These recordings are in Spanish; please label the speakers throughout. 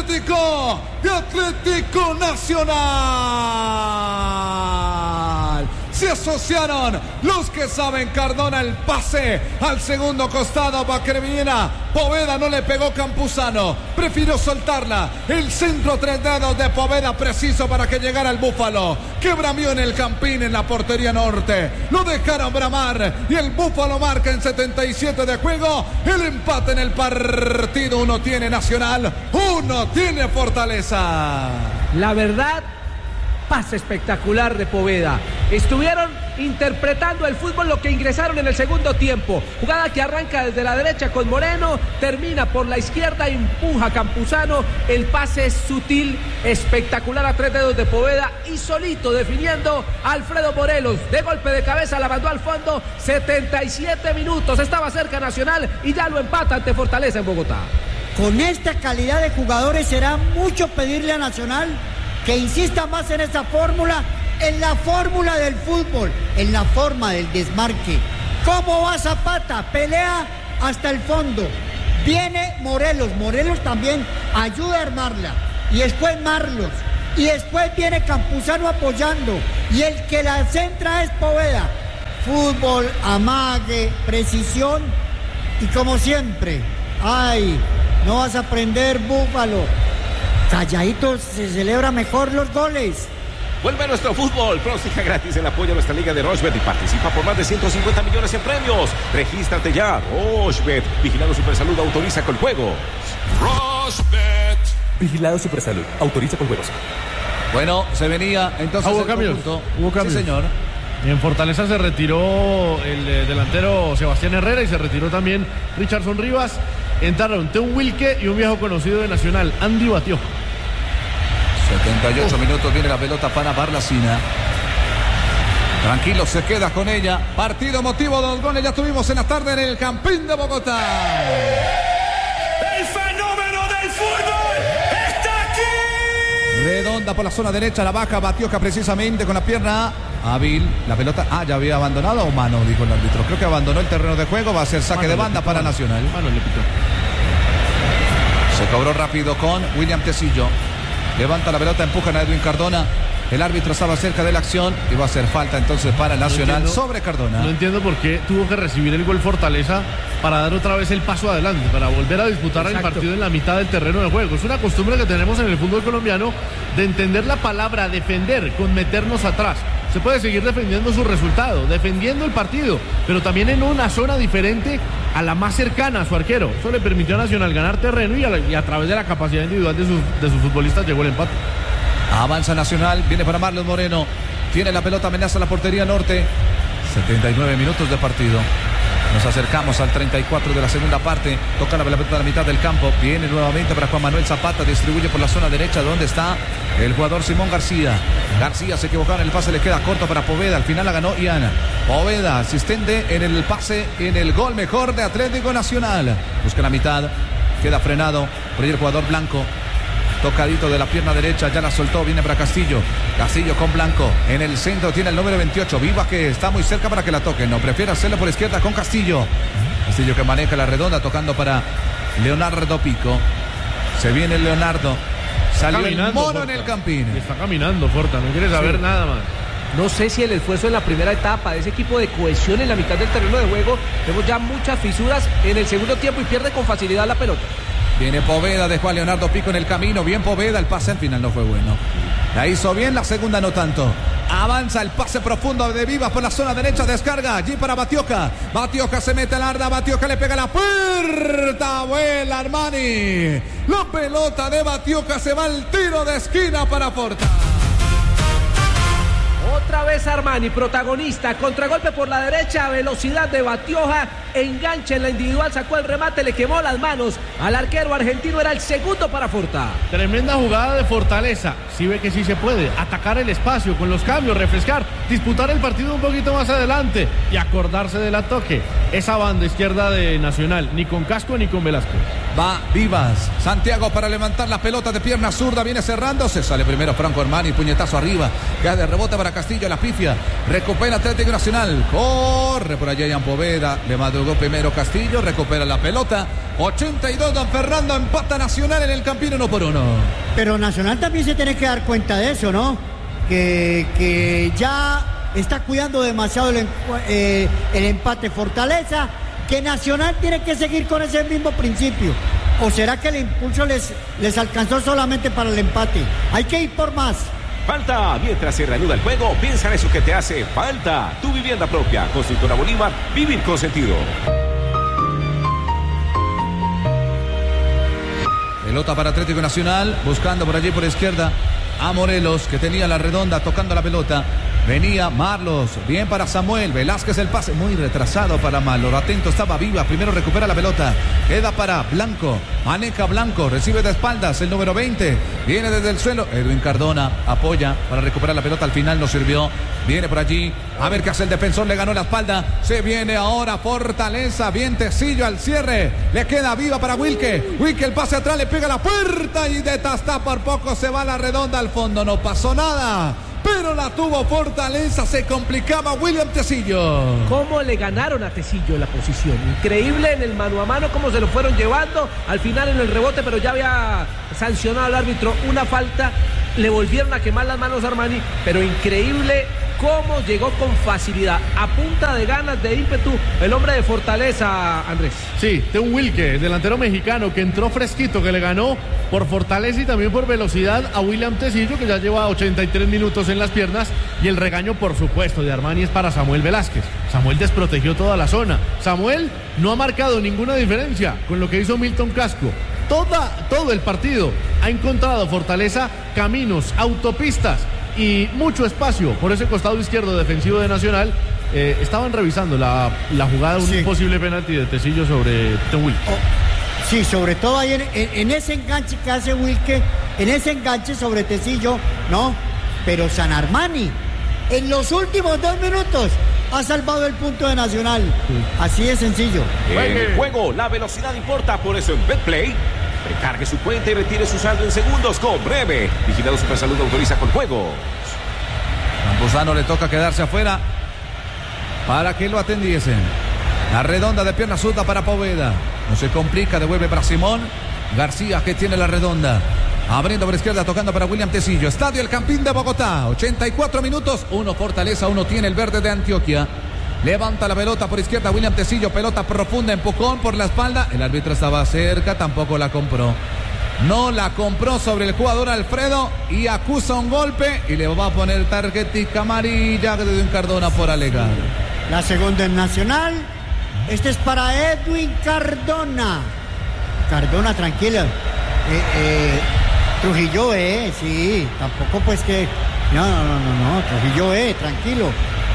Speaker 1: Atlético Nacional. Se asociaron los que saben. Cardona el pase al segundo costado para que viniera Poveda, no le pegó Campuzano, prefirió soltarla. El centro 3 dedos de Poveda preciso para que llegara el Búfalo, que bramió en el Campín en la portería norte. Lo dejaron bramar y el Búfalo marca en 77 de juego el empate en el partido. Uno tiene Nacional, uno tiene Fortaleza.
Speaker 2: La verdad, pase espectacular de Poveda. Estuvieron interpretando el fútbol lo que ingresaron en el segundo tiempo. Jugada que arranca desde la derecha con Moreno, termina por la izquierda, empuja a Campuzano. El pase es sutil, espectacular a 3 dedos de Poveda y solito definiendo Alfredo Morelos. De golpe de cabeza la mandó al fondo. 77 minutos, estaba cerca Nacional y ya lo empata ante Fortaleza en Bogotá.
Speaker 3: Con esta calidad de jugadores será mucho pedirle a Nacional que insista más en esa fórmula, en la fórmula del fútbol, en la forma del desmarque. ¿Cómo va Zapata? Pelea hasta el fondo. Viene Morelos también ayuda a armarla. Y después Marlos. Y después viene Campuzano apoyando. Y el que la centra es Poveda. Fútbol, amague, precisión. Y como siempre, ¡ay! No vas a aprender, Búfalo. Calladito se celebra mejor los goles.
Speaker 4: Vuelve a nuestro fútbol. Próxima gratis el apoyo a nuestra liga de Rochebet y participa por más de 150 millones en premios. Regístrate ya. Rochebet. Vigilado Supersalud. Autoriza con juegos.
Speaker 5: Rochebet. Vigilado Supersalud. Autoriza con juegos.
Speaker 1: Bueno, se venía entonces.
Speaker 6: Hubo cambios.
Speaker 1: Sí, señor.
Speaker 6: En Fortaleza se retiró el delantero Sebastián Herrera y se retiró también Richardson Rivas. Entraron Teun Wilke y un viejo conocido de Nacional, Andy Batioja.
Speaker 1: 78 minutos, viene la pelota para Barlacina. Tranquilo, se queda con ella. Partido motivo de los goles, ya tuvimos en la tarde en el Campín de Bogotá.
Speaker 5: El fenómeno del fútbol está aquí.
Speaker 1: Redonda por la zona derecha, la baja Batioja precisamente con la pierna hábil. La pelota, ya había abandonado o mano, dijo el árbitro. Creo que abandonó el terreno de juego, va a ser saque de banda para Nacional.
Speaker 6: Mano le pitó.
Speaker 1: Se cobró rápido con William Tecillo. Levanta la pelota, empujan a Edwin Cardona. El árbitro estaba cerca de la acción y va a hacer falta entonces para Nacional sobre Cardona.
Speaker 6: No entiendo por qué tuvo que recibir el gol Fortaleza para dar otra vez el paso adelante, para volver a disputar el partido en la mitad del terreno de juego. Es una costumbre que tenemos en el fútbol colombiano de entender la palabra defender con meternos atrás. Se puede seguir defendiendo su resultado, defendiendo el partido, pero también en una zona diferente a la más cercana a su arquero. Eso le permitió a Nacional ganar terreno y a través de la capacidad individual de sus futbolistas llegó el empate.
Speaker 1: Avanza Nacional, viene para Marlos Moreno, tiene la pelota, amenaza la portería norte. 79 minutos de partido. Nos acercamos al 34 de la segunda parte. Toca la pelota a la mitad del campo. Viene nuevamente para Juan Manuel Zapata. Distribuye por la zona derecha donde está el jugador Simón García. García se equivocó en el pase, le queda corto para Poveda. Al final la ganó Ian. Poveda, asistente en el pase, en el gol mejor de Atlético Nacional. Busca la mitad, queda frenado por ahí el jugador Blanco. Tocadito de la pierna derecha, ya la soltó, viene para Castillo. Castillo con Blanco, en el centro tiene el número 28. Vivas que está muy cerca para que la toque. No, prefiere hacerlo por izquierda con Castillo. Castillo que maneja la redonda, tocando para Leonardo Pico. Se viene Leonardo. Salió el mono Forta en el Campín.
Speaker 6: Está caminando Forta, no quiere saber nada más.
Speaker 2: No sé si el esfuerzo en la primera etapa de ese equipo de cohesión en la mitad del terreno de juego, vemos ya muchas fisuras en el segundo tiempo y pierde con facilidad la pelota.
Speaker 1: Viene Poveda, dejó a Leonardo Pico en el camino. Bien Poveda, el pase al final no fue bueno. La hizo bien, la segunda no tanto. Avanza el pase profundo de Vivas por la zona derecha, descarga allí para Batioja. Batioja se mete al arda, Batioja le pega la puerta, vuela Armani. La pelota de Batioja se va al tiro de esquina para Forta.
Speaker 2: Otra vez Armani, protagonista, contragolpe por la derecha, velocidad de Batioja, enganche en la individual, sacó el remate, le quemó las manos al arquero argentino, era el segundo para Forta.
Speaker 6: Tremenda jugada de Fortaleza, sí ve que sí se puede, atacar el espacio con los cambios, refrescar, disputar el partido un poquito más adelante y acordarse del toque. Esa banda izquierda de Nacional, ni con Casco ni con Velasco.
Speaker 1: Va Vivas. Santiago para levantar la pelota de pierna zurda. Viene cerrando. Se sale primero Franco Armani. Puñetazo arriba. Queda de rebote para Castillo. La pifia. Recupera Atlético Nacional. Corre por allá Ian Poveda. Le madrugó primero Castillo. Recupera la pelota. 82. Don Fernando empata Nacional en el Campín 1-1.
Speaker 3: Pero Nacional también se tiene que dar cuenta de eso, ¿no? Que ya está cuidando demasiado el empate Fortaleza. Que Nacional tiene que seguir con ese mismo principio. ¿O será que el impulso les alcanzó solamente para el empate? Hay que ir por más.
Speaker 4: Falta, mientras se reanuda el juego, piensa en eso que te hace falta. Tu vivienda propia, Constructora Bolívar, vivir con sentido.
Speaker 1: Pelota para Atlético Nacional, buscando por allí por izquierda a Morelos, que tenía la redonda tocando la pelota. Venía Marlos, bien para Samuel Velázquez, el pase muy retrasado para Marlos. Atento estaba Viva, primero recupera la pelota. Queda para Blanco, maneja Blanco, recibe de espaldas el número 20. Viene desde el suelo, Edwin Cardona apoya para recuperar la pelota, al final no sirvió. Viene por allí, a ver qué hace el defensor, le ganó la espalda. Se viene ahora Fortaleza, bien Tecillo al cierre. Le queda Viva para Wilke. Wilke el pase atrás, le pega la puerta y de Tastá por poco se va la redonda al fondo. No pasó nada. Pero la tuvo Fortaleza, se complicaba William Tecillo.
Speaker 2: ¿Cómo le ganaron a Tecillo la posición? Increíble en el mano a mano, cómo se lo fueron llevando. Al final en el rebote, pero ya había sancionado al árbitro una falta. Le volvieron a quemar las manos a Armani, pero increíble cómo llegó con facilidad, a punta de ganas, de ímpetu, el hombre de Fortaleza, Andrés.
Speaker 6: Sí, de un Wilke, delantero mexicano que entró fresquito, que le ganó por fortaleza y también por velocidad a William Tecillo, que ya lleva 83 minutos en las piernas, y el regaño, por supuesto, de Armani es para Samuel Velázquez. Samuel desprotegió toda la zona. Samuel no ha marcado ninguna diferencia con lo que hizo Milton Casco. Todo el partido ha encontrado Fortaleza caminos, autopistas y mucho espacio por ese costado izquierdo defensivo de Nacional. Estaban revisando la jugada de un posible penalti de Tecillo sobre Wilke.
Speaker 3: Sí, sobre todo ahí en ese enganche que hace Wilke, en ese enganche sobre Tecillo, ¿no? Pero San Armani, en los últimos 2 minutos, ha salvado el punto de Nacional. Así de sencillo.
Speaker 4: En el juego, la velocidad importa, por eso en BetPlay, recargue su cuenta y retire su saldo en segundos con Breve. Vigilado Supersalud autoriza con juego.
Speaker 1: Campuzano le toca quedarse afuera para que lo atendiesen. La redonda de pierna zurda para Poveda. No se complica, devuelve para Simón García, que tiene la redonda. Abriendo por izquierda, tocando para William Tecillo. Estadio El Campín de Bogotá. 84 minutos. 1 Fortaleza, 1 tiene el verde de Antioquia. Levanta la pelota por izquierda William Tecillo. Pelota profunda, empujón por la espalda. El árbitro estaba cerca, tampoco la compró. No la compró sobre el jugador Alfredo y acusa un golpe y le va a poner tarjetica amarilla de Edwin Cardona por alegar.
Speaker 3: La segunda en Nacional. Este es para Edwin Cardona. Cardona, tranquila. Trujillo, sí. Tampoco pues que... No. Trujillo, tranquilo.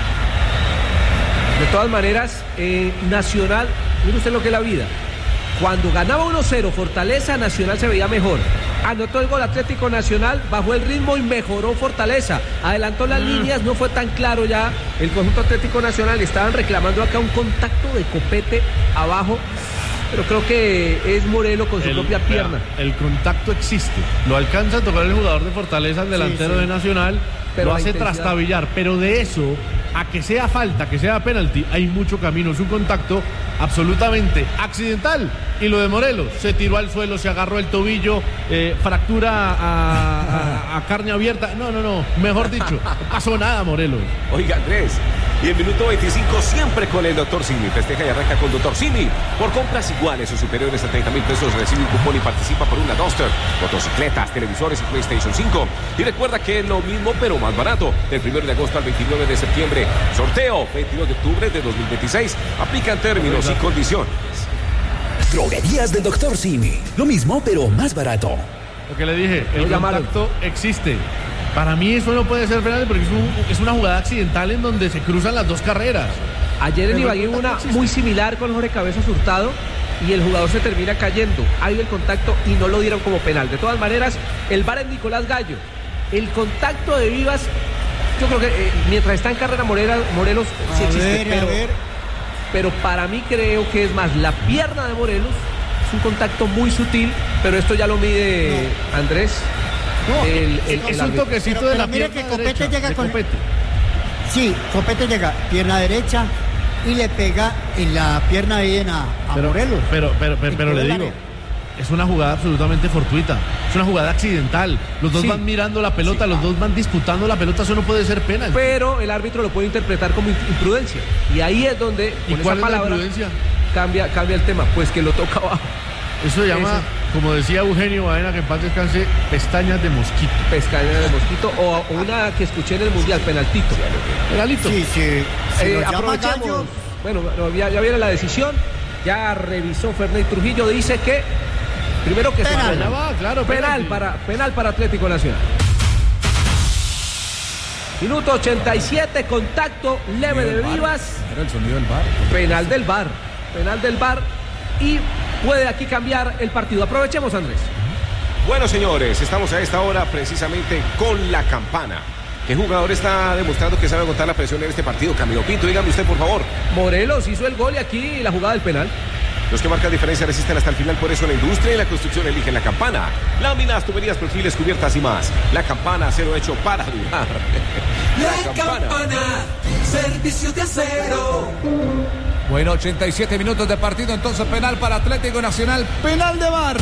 Speaker 2: De todas maneras, Nacional, mire usted lo que es la vida. Cuando ganaba 1-0 Fortaleza, Nacional se veía mejor. Anotó el gol Atlético Nacional, bajó el ritmo y mejoró Fortaleza. Adelantó las líneas, no fue tan claro ya el conjunto Atlético Nacional. Estaban reclamando acá un contacto de copete abajo, pero creo que es Morelo con su propia pierna.
Speaker 6: El contacto existe. Lo alcanza a tocar el jugador de Fortaleza, el delantero de Nacional, pero lo hace trastabillar. Pero de eso a que sea falta, que sea penalti, hay mucho camino. Es un contacto absolutamente accidental. Y lo de Morelos, se tiró al suelo, se agarró el tobillo, fractura a carne abierta. No, mejor dicho, no pasó nada, Morelos.
Speaker 4: Oiga, Andrés, y el minuto 25 siempre con el Dr. Simi. Festeja y arranca con Dr. Simi. Por compras iguales o superiores a 30,000 pesos recibe un cupón y participa por una Duster, motocicletas, televisores y PlayStation 5. Y recuerda que es lo mismo pero más barato. Del 1 de agosto al 29 de septiembre. Sorteo 22 de octubre de 2026. Aplican términos y condiciones.
Speaker 7: Droguerías del Dr. Simi. Lo mismo, pero más barato.
Speaker 6: Lo que le dije, el contacto existe. Para mí eso no puede ser penal porque es una jugada accidental en donde se cruzan las dos carreras.
Speaker 2: Ayer en Ibagué hubo una muy similar con Jorge Cabezas Hurtado y el jugador se termina cayendo. Ha habido el contacto y no lo dieron como penal. De todas maneras, el VAR es Nicolás Gallo. El contacto de Vivas, yo creo que mientras está en carrera Morelos sí existe, pero para mí creo que es más la pierna de Morelos Es un contacto muy sutil, pero esto ya lo mide Andrés.
Speaker 6: No,
Speaker 2: el
Speaker 6: es un
Speaker 2: árbitro.
Speaker 6: toquecito
Speaker 3: Pero
Speaker 6: de la
Speaker 3: mire
Speaker 6: pierna
Speaker 3: que Copete
Speaker 6: derecha,
Speaker 3: llega
Speaker 6: de
Speaker 3: con-
Speaker 6: Copete.
Speaker 3: Sí, Copete llega, pierna derecha y le pega en la pierna bien a Morelos.
Speaker 6: Pero le digo, es una jugada absolutamente fortuita, es una jugada accidental. Los dos
Speaker 2: Sí.
Speaker 6: van mirando la pelota, los dos van disputando la pelota, eso no puede ser penal.
Speaker 2: Pero el árbitro lo puede interpretar como imprudencia. Y ahí es donde,
Speaker 6: ¿Y
Speaker 2: con
Speaker 6: cuál
Speaker 2: esa
Speaker 6: es la
Speaker 2: palabra,
Speaker 6: imprudencia?
Speaker 2: cambia el tema, pues que lo toca abajo.
Speaker 6: Eso se llama, como decía Eugenio Baena, que en paz descanse, pestañas de mosquito.
Speaker 2: Pescaña de mosquito o una que escuché en el Mundial, penaltito.
Speaker 6: Penalito.
Speaker 3: Sí, sí. Si lo llama
Speaker 2: Aprovechemos.
Speaker 3: Gallo,
Speaker 2: Bueno, ya viene la decisión. Ya revisó Ferney Trujillo. Dice que primero que
Speaker 3: Penal.
Speaker 2: se
Speaker 6: Ya va, claro,
Speaker 2: penal para Atlético Nacional. Minuto 87, contacto leve de Vivas.
Speaker 1: Era el sonido del bar.
Speaker 2: Penal del VAR y puede aquí cambiar el partido. Aprovechemos, Andrés.
Speaker 4: Bueno, señores, estamos a esta hora precisamente con la campana. ¿Qué jugador está demostrando que sabe aguantar la presión en este partido? Camilo Pinto, dígame usted, por favor.
Speaker 2: Morelos hizo el gol y aquí la jugada del penal.
Speaker 4: Los que marcan diferencia resisten hasta el final, por eso la industria y la construcción eligen la campana. Láminas, tuberías, perfiles, cubiertas y más. La campana, acero hecho para durar.
Speaker 8: La campana, servicio de acero.
Speaker 1: Bueno, 87 minutos de partido, entonces penal para Atlético Nacional, penal de VAR.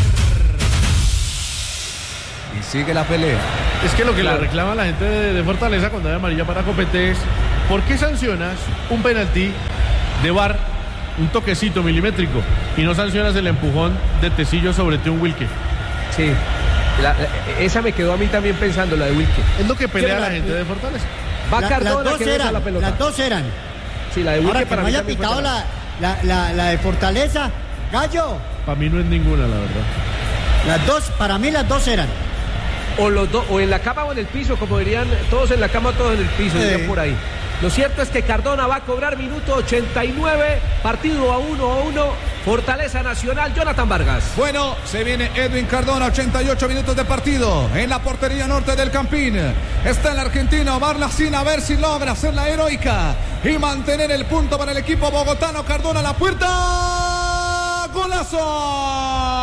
Speaker 1: Y sigue la pelea.
Speaker 6: Es que lo que
Speaker 2: Claro.
Speaker 6: le reclama la gente de Fortaleza cuando hay amarilla para Copete es ¿por qué sancionas un penalti de VAR, un toquecito milimétrico, y no sancionas el empujón de Tecillo sobre Teun Wilke?
Speaker 2: Sí. Esa me quedó a mí también pensando, la de Wilke.
Speaker 6: Es lo que pelea
Speaker 3: Sí,
Speaker 6: la gente de Fortaleza.
Speaker 2: Va
Speaker 3: las
Speaker 2: Cardona
Speaker 3: dos
Speaker 2: que besa
Speaker 3: eran,
Speaker 2: la pelota.
Speaker 3: las dos eran.
Speaker 2: Sí, la de Wilke
Speaker 3: Ahora que
Speaker 2: para
Speaker 3: no
Speaker 2: mí
Speaker 3: haya
Speaker 2: también fue
Speaker 3: pitado
Speaker 2: penal.
Speaker 3: la de Fortaleza, Gallo.
Speaker 6: Para mí no es ninguna, la verdad.
Speaker 3: Las dos, para mí las dos eran.
Speaker 2: O los dos, o en la cama o en el piso, como dirían, todos en la cama, todos en el piso, dirían por ahí. Lo cierto es que Cardona va a cobrar minuto 89, partido a 1-1, Fortaleza Nacional, Jonathan Vargas.
Speaker 1: Bueno, se viene Edwin Cardona, 88 minutos de partido en la portería norte del Campín. Está el argentino Omar Lacina, a ver si logra hacer la heroica y mantener el punto para el equipo bogotano. Cardona a la puerta, ¡golazo!